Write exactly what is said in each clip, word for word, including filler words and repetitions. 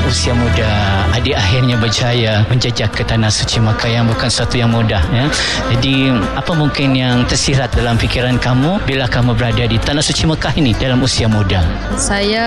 usia muda adik akhirnya berjaya menjejak ke Tanah Suci Makkah yang bukan sesuatu yang mudah, ya. Jadi apa mungkin yang tersirat dalam fikiran kamu bila kamu berada di Tanah Suci Makkah ini dalam usia muda? Saya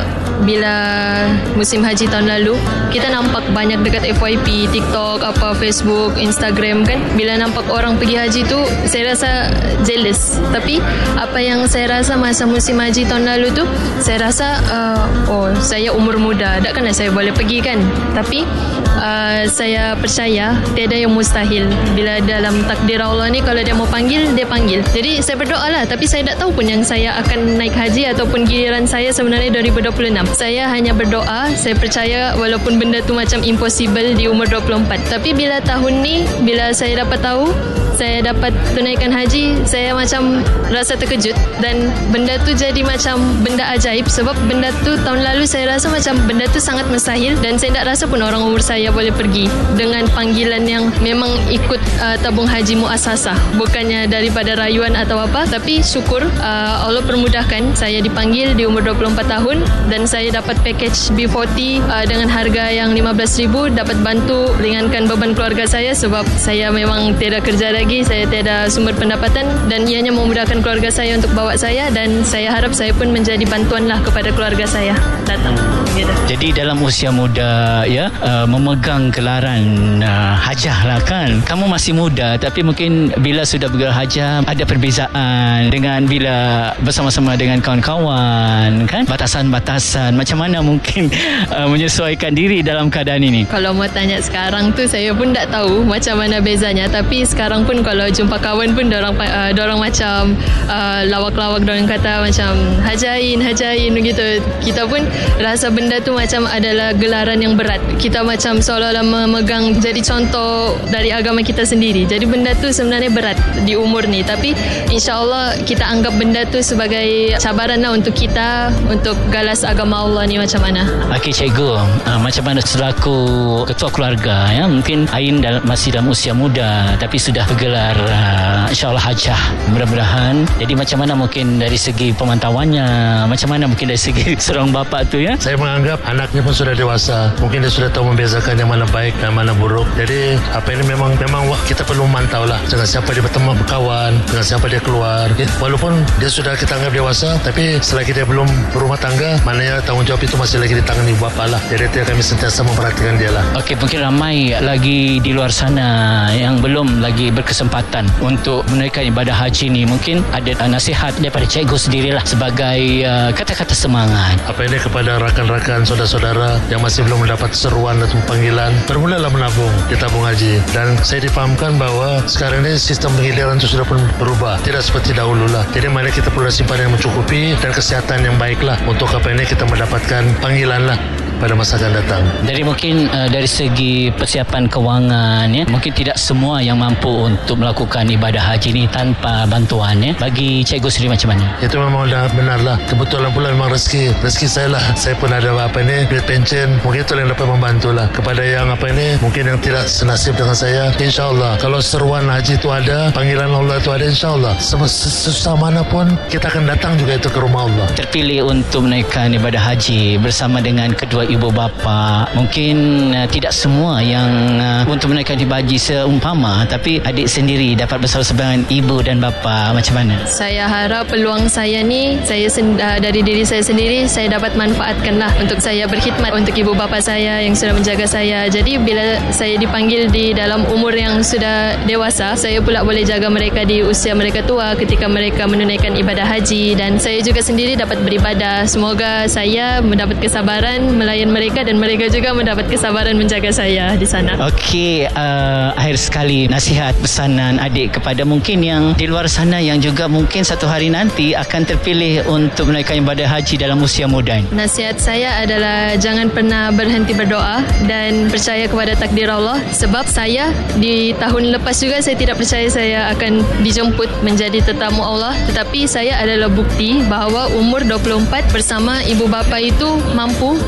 bila musim haji tahun lalu, kita nampak banyak dekat F Y P, TikTok, apa Facebook, Instagram kan. Bila nampak orang pergi haji tu, saya rasa jealous. Tapi apa yang saya rasa masa musim haji tahun lalu tu, saya rasa uh, oh saya umur muda, takkanlah saya boleh pergi kan. Tapi uh, saya percaya tiada yang mustahil. Bila dalam takdir Allah ni, kalau dia mau panggil, dia panggil. Jadi saya berdoa lah. Tapi saya tak tahu pun yang saya akan naik haji ataupun giliran saya sebenarnya dua ribu dua puluh enam. Saya hanya berdoa. Saya percaya walaupun benda tu macam impossible di umur dua puluh empat. Tapi bila tahun ni, bila saya dapat tahu saya dapat tunaikan haji, saya macam rasa terkejut. Dan benda tu jadi macam benda ajaib. Sebab benda tu tahun lalu saya rasa macam benda tu sangat mustahil. Dan saya tak rasa pun orang umur saya boleh pergi dengan panggilan yang memang ikut uh, tabung haji muasasah, bukannya daripada rayuan atau apa. Tapi syukur uh, Allah permudahkan saya dipanggil di umur dua puluh empat tahun. Dan saya dapat package B empat puluh uh, dengan harga yang lima belas ribu. Dapat bantu ringankan beban keluarga saya. Sebab saya memang tiada kerja lagi, saya tiada sumber pendapatan. Dan ianya memudahkan keluarga saya untuk bawa saya. Dan saya harap saya pun menjadi bantuan lah kepada keluarga saya datang gitu. Jadi dalam usia muda, ya, uh, memegang gelaran uh, hajah lah kan. Kamu masih muda, tapi mungkin bila sudah bergelar hajah ada perbezaan dengan bila bersama-sama dengan kawan-kawan kan. Batasan-batasan macam mana mungkin uh, menyesuaikan diri dalam keadaan ini? Kalau mau tanya sekarang tu, saya pun tak tahu macam mana bezanya. Tapi sekarang pun kalau jumpa kawan pun dorang uh, dorang macam uh, lawak-lawak, dorang kata macam hajain hajain begitu. Kita pun rasa benda tu macam adalah gelaran yang berat. Kita macam seolah-olah memegang jadi contoh dari agama kita sendiri. Jadi benda tu sebenarnya berat di umur ni. Tapi insya-Allah kita anggap benda tu sebagai cabaran lah untuk kita untuk galas agama Allah ni macam mana. Okey cikgu, uh, macam mana selaku ketua keluarga, ya, mungkin Ain dalam, masih dalam usia muda tapi sudah bergelar uh, insya-Allah hajah mudah-mudahan. Jadi macam mana mungkin dari segi pemantauannya, macam mana mungkin dari segi seorang bapa tu, ya? Saya menganggap anaknya pun sudah dewasa. Mungkin dia sudah tahu membezakan yang mana baik dan mana buruk. Jadi apa ini memang memang kita perlu memantau lah dengan siapa dia berteman, berkawan, dengan siapa dia keluar. Ya, walaupun dia sudah kita anggap dewasa, tapi selagi dia belum berumah tangga, maknanya tanggungjawab itu masih lagi di tangan ibu bapa lah. Jadi itu kami sentiasa memperhatikan dia lah. Okey, mungkin ramai lagi di luar sana yang belum lagi berkesempatan untuk menunaikan ibadah haji ni. Mungkin ada uh, nasihat daripada cikgu sendirilah sebagai uh, kata-kata semangat. Apa ini kepada rakan-rakan, saudara-saudara yang masih belum mendapat seruan atau panggilan, bermulalah menabung di tabung haji. Dan saya difahamkan bahawa sekarang ini sistem penggiliran itu sudah pun berubah, tidak seperti dahulu lah. Jadi mari kita perlu simpan yang mencukupi dan kesihatan yang baik lah untuk apa ini kita mendapatkan panggilan lah pada masa akan datang. Jadi mungkin uh, dari segi persiapan kewangan, ya, mungkin tidak semua yang mampu untuk melakukan ibadah haji ni tanpa bantuan, ya. Bagi cikgu sendiri macam mana? Itu memang dah benar lah. Kebetulan pula memang rezeki rezeki saya lah. Saya pun ada apa ini duit pension, mungkin itu yang dapat membantu lah. Kepada yang apa ini mungkin yang tidak senasib dengan saya, insyaAllah kalau seruan haji itu ada, panggilan Allah itu ada, insyaAllah susah mana pun kita akan datang juga itu ke rumah Allah. Terpilih untuk menaikkan ibadah haji bersama dengan kedua ibu bapa, mungkin uh, tidak semua yang uh, untuk menaikkan ibadah haji seumpama, tapi adik sendiri dapat bersama-sama dengan ibu dan bapa, macam mana? Saya harap peluang saya ni, saya sen- uh, dari diri saya sendiri, saya dapat manfaatkanlah untuk saya berkhidmat untuk ibu bapa saya yang sudah menjaga saya. Jadi bila saya dipanggil di dalam umur yang sudah dewasa, saya pula boleh jaga mereka di usia mereka tua ketika mereka menunaikan ibadah haji. Dan saya juga sendiri dapat beribadah. Semoga saya mendapat kesabaran melayan mereka dan mereka juga mendapat kesabaran menjaga saya di sana. Okey, uh, akhir sekali nasihat pesanan adik kepada mungkin yang di luar sana yang juga mungkin satu hari nanti akan terpilih untuk menaikkan ibadah haji dalam usia muda. Nasihat saya adalah jangan pernah berhenti berdoa dan percaya kepada takdir Allah. Sebab saya di tahun lepas juga saya tidak percaya saya akan dijemput menjadi tetamu Allah. Tetapi saya adalah bukti bahawa umur dua puluh empat bersama ibu bapa itu mampu dan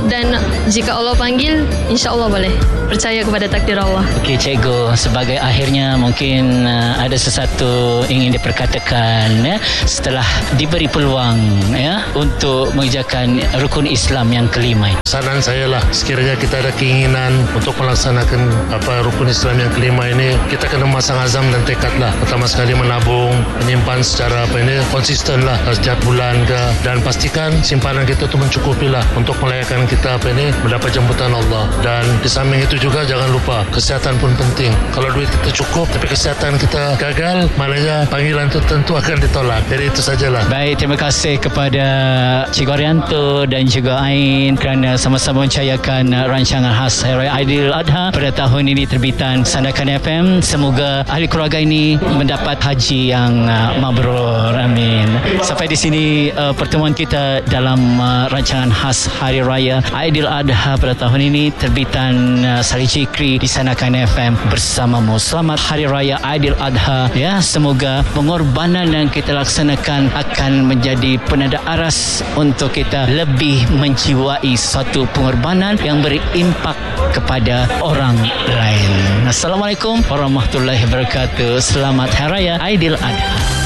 jika Allah panggil, insya Allah boleh. Percaya kepada takdir Allah. Okey cikgu, sebagai akhirnya mungkin uh, ada sesuatu ingin diperkatakan ya, setelah diberi peluang ya untuk mengerjakan rukun Islam yang kelima. Saran saya lah, sekiranya kita ada keinginan untuk melaksanakan apa rukun Islam yang kelima ini, kita kena masang azam dan tekad lah. Pertama sekali menabung, menyimpan secara apa ini konsisten lah setiap bulan ke, dan pastikan simpanan kita itu mencukupi lah untuk melayakan kita apa ini mendapat jemputan Allah. Dan di samping itu juga jangan lupa kesihatan pun penting. Kalau duit kita cukup tapi kesihatan kita gagal, maknanya panggilan itu tentu akan ditolak. Jadi itu sajalah. Baik, terima kasih kepada Cikgu Arianto dan juga Ain kerana sama-sama mencayakan rancangan khas Hari Raya Aidiladha pada tahun ini terbitan Sandakan F M. Semoga ahli keluarga ini mendapat haji yang uh, mabrur. Amin. Sampai di sini uh, pertemuan kita dalam uh, rancangan khas Hari Raya Aidiladha pada tahun ini terbitan uh, Sari Cikri di Sandakan F M bersamamu. Selamat Hari Raya Aidiladha ya. Semoga pengorbanan yang kita laksanakan akan menjadi penanda aras untuk kita lebih menjiwai suatu pengorbanan yang berimpak kepada orang lain. Assalamualaikum warahmatullahi wabarakatuh. Selamat Hari Raya Aidiladha.